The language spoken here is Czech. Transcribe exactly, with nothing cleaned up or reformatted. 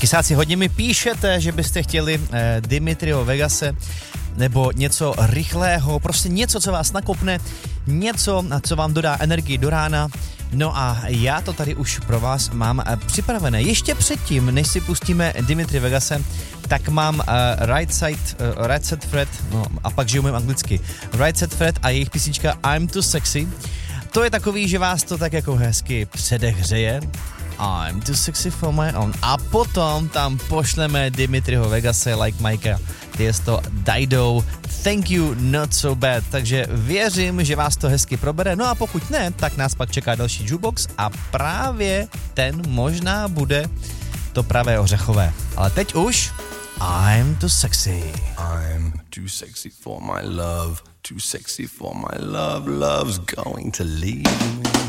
Kysáci, hodně mi píšete, že byste chtěli eh, Dimitriho Vegase nebo něco rychlého, prostě něco, co vás nakopne, něco, co vám dodá energii do rána. No a já to tady už pro vás mám eh, připravené. Ještě předtím, než si pustíme Dimitri Vegase, tak mám uh, Right Side, uh, Right Set Fred, no a pak že umím anglicky. Right Set Fred a jejich písnička I'm Too Sexy. To je takový, že vás to tak jako hezky předehřeje. I'm too sexy for my own. A potom tam pošleme Dimitriho Vegase, Like Mikea, Tiesto, Dido, Thank You, Not So Bad. Takže věřím, že vás to hezky probere. No a pokud ne, tak nás pak čeká další jukebox a právě ten možná bude to pravé ořechové. Ale teď už I'm too sexy. I'm too sexy for my love. Too sexy for my love. Love's going to leave me.